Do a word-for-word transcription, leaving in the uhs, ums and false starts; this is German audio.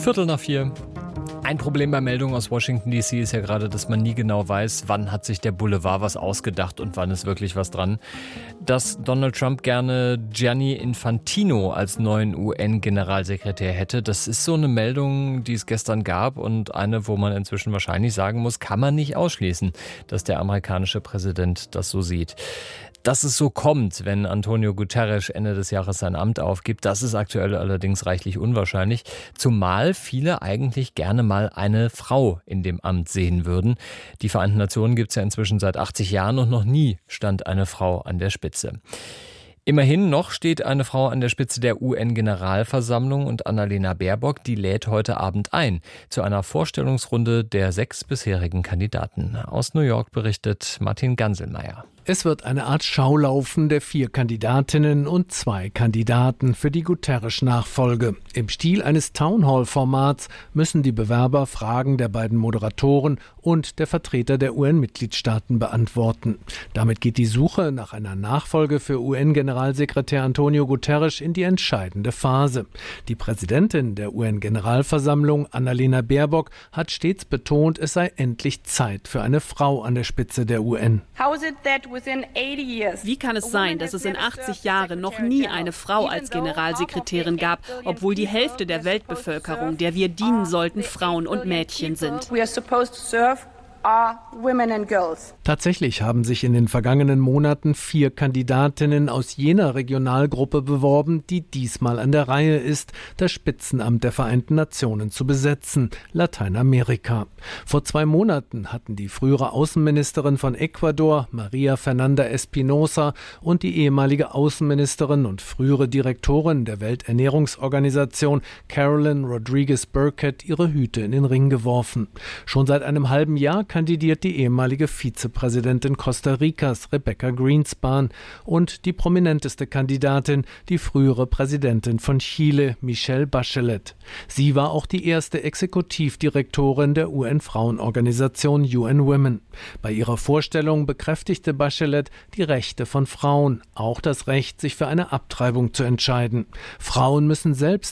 Viertel nach vier. Ein Problem bei Meldungen aus Washington D C ist ja gerade, dass man nie genau weiß, wann hat sich der Boulevard was ausgedacht und wann ist wirklich was dran. Dass Donald Trump gerne Gianni Infantino als neuen U N-Generalsekretär hätte, das ist so eine Meldung, die es gestern gab und eine, wo man inzwischen wahrscheinlich sagen muss, kann man nicht ausschließen, dass der amerikanische Präsident das so sieht. Dass es so kommt, wenn Antonio Guterres Ende des Jahres sein Amt aufgibt, das ist aktuell allerdings reichlich unwahrscheinlich, zumal viele eigentlich gerne mal eine Frau in dem Amt sehen würden. Die Vereinten Nationen gibt es ja inzwischen seit achtzig Jahren und noch nie stand eine Frau an der Spitze. Immerhin noch steht eine Frau an der Spitze der U N-Generalversammlung und Annalena Baerbock, die lädt heute Abend ein zu einer Vorstellungsrunde der sechs bisherigen Kandidaten. Aus New York berichtet Martin Ganselmeier. Es wird eine Art Schaulaufen der vier Kandidatinnen und zwei Kandidaten für die Guterres-Nachfolge. Im Stil eines Townhall-Formats müssen die Bewerber Fragen der beiden Moderatoren und der Vertreter der U N-Mitgliedstaaten beantworten. Damit geht die Suche nach einer Nachfolge für U N-Generalsekretär Antonio Guterres in die entscheidende Phase. Die Präsidentin der U N-Generalversammlung, Annalena Baerbock, hat stets betont, es sei endlich Zeit für eine Frau an der Spitze der U N. Wie kann es sein, dass es in achtzig Jahren noch nie eine Frau als Generalsekretärin gab, obwohl die Hälfte der Weltbevölkerung, der wir dienen sollten, Frauen und Mädchen sind? Tatsächlich haben sich in den vergangenen Monaten vier Kandidatinnen aus jener Regionalgruppe beworben, die diesmal an der Reihe ist, das Spitzenamt der Vereinten Nationen zu besetzen, Lateinamerika. Vor zwei Monaten hatten die frühere Außenministerin von Ecuador, Maria Fernanda Espinosa, und die ehemalige Außenministerin und frühere Direktorin der Welternährungsorganisation, Carolyn Rodriguez Burkett, ihre Hüte in den Ring geworfen. Schon seit einem halben Jahr kandidiert die ehemalige Vizepräsidentin Costa Ricas, Rebecca Greenspan, und die prominenteste Kandidatin, die frühere Präsidentin von Chile, Michelle Bachelet. Sie war auch die erste Exekutivdirektorin der U N-Frauenorganisation U N Women. Bei ihrer Vorstellung bekräftigte Bachelet die Rechte von Frauen, auch das Recht, sich für eine Abtreibung zu entscheiden. Frauen müssen selbst